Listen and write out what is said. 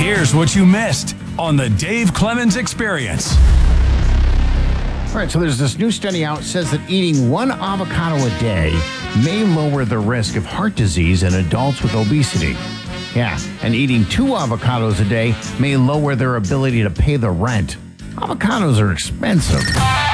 Here's what you missed on the Dave Clemens Experience. All right, so there's this new study out that says that eating one avocado a day may lower the risk of heart disease in adults with obesity. Yeah, and eating 2 avocados a day may lower their ability to pay the rent. Avocados are expensive.